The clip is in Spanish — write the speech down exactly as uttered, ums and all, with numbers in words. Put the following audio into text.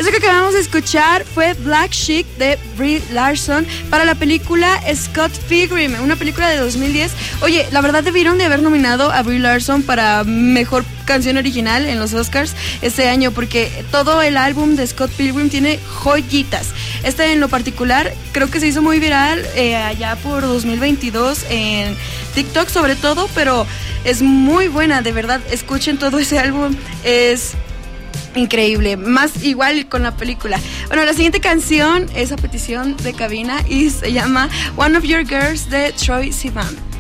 Eso que acabamos de escuchar fue Black Chic de Brie Larson para la película Scott Pilgrim, una película de dos mil diez. Oye, la verdad debieron de haber nominado a Brie Larson para mejor canción original en los Oscars este año, porque todo el álbum de Scott Pilgrim tiene joyitas. Este en lo particular creo que se hizo muy viral eh, allá por dos mil veintidós en TikTok sobre todo, pero es muy buena, de verdad. Escuchen todo ese álbum, es increíble, más igual con la película. Bueno, la siguiente canción es a petición de cabina y se llama One of Your Girls de Troye Sivan.